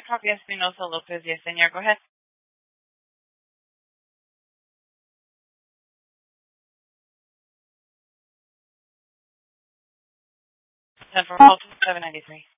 copy Espinosa Lopez. Yes, señor. Go ahead. Send for call 793.